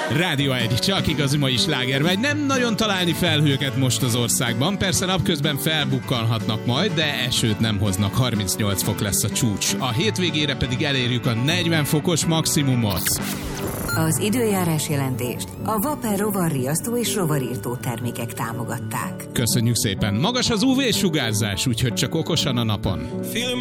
Rádió 1, csak igazi mai slágermegy. Nem nagyon találni felhőket most az országban. Persze napközben felbukkanhatnak majd, de esőt nem hoznak. 38 fok lesz a csúcs. A hétvégére pedig elérjük a 40 fokos maximumot. Az időjárás jelentést a Vapor rovarriasztó és rovarírtó termékek támogatták. Köszönjük szépen. Magas az UV-sugárzás, úgyhogy csak okosan a napon.